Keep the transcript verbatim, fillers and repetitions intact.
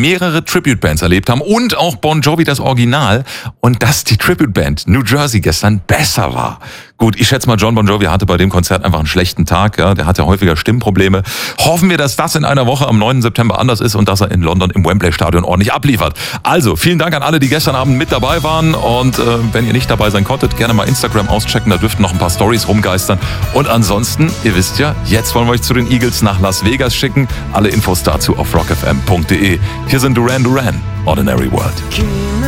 mehrere Tribute-Bands erlebt haben und auch Bon Jovi das Original und dass die Tribute-Band New Jersey gestern besser war. Gut, ich schätze mal, John Bon Jovi hatte bei dem Konzert einfach einen schlechten Tag. Ja, der hat ja häufiger Stimmprobleme. Hoffen wir, dass das in einer Woche am neunten September anders ist und dass er in London im Wembley-Stadion ordentlich abliefert. Also, vielen Dank an alle, die gestern Abend mit dabei waren. Und äh, wenn ihr nicht dabei sein konntet, gerne mal Instagram auschecken. Da dürften noch ein paar Stories rumgeistern. Und ansonsten, ihr wisst ja, jetzt wollen wir euch zu den Eagles nach Las Vegas schicken. Alle Infos dazu auf rock f m punkt d e. Hier sind Duran Duran, Ordinary World.